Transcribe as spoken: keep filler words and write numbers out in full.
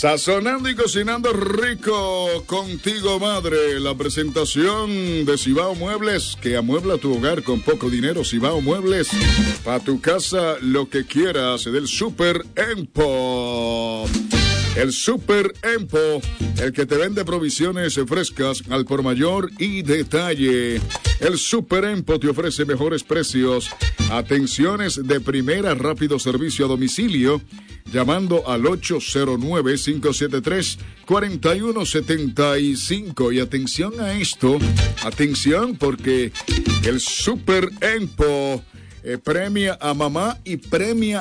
Sazonando y cocinando rico contigo, madre. La presentación de Cibao Muebles, que amuebla tu hogar con poco dinero. Cibao Muebles, para tu casa, lo que quieras, del Super Empo. El Super Empo, el que te vende provisiones frescas al por mayor y detalle. El Super Empo te ofrece mejores precios, atenciones de primera, rápido servicio a domicilio, llamando al ocho cero nueve, cinco siete tres, cuatro uno siete cinco. Y atención a esto, atención porque el Super Empo Eh, premia a mamá y premia